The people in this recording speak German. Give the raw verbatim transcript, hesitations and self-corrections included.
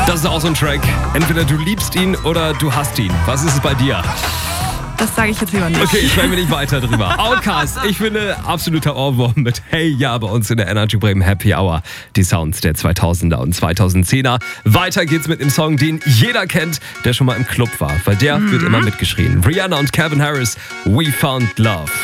Das ist auch so ein Track. Entweder du liebst ihn oder du hasst ihn. Was ist es bei dir? Das sage ich jetzt lieber nicht. Okay, sprechen wir nicht weiter drüber. Outcast, ich finde, absoluter Ohrwurm mit Hey Ja bei uns in der Energy Bremen Happy Hour. Die Sounds der zweitausender und zweitausendzehner. Weiter geht's mit dem Song, den jeder kennt, der schon mal im Club war. Weil der mhm. wird immer mitgeschrien. Rihanna und Calvin Harris, We Found Love.